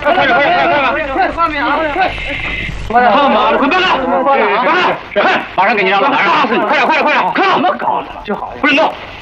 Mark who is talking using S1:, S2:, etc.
S1: 快点，上面啊！快点，看吧，快办了，快，马上给你让了，马上打死你！快点，快！怎么搞的？就好，不准动！